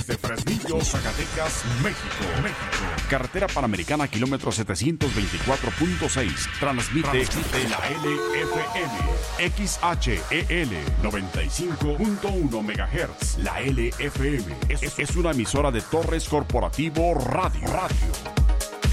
Desde Fresnillo, Zacatecas, México. Carretera Panamericana, kilómetro 724.6. Transmite la LFM. XHEL 95.1 MHz. La LFM es una emisora de Torres Corporativo Radio.